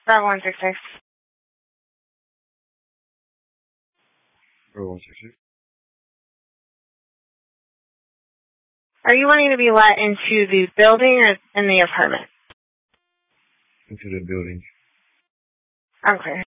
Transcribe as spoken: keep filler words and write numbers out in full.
Bravo one six six. Bravo one six six. Are you wanting to be let into the building or in the apartment? Into the building. Okay.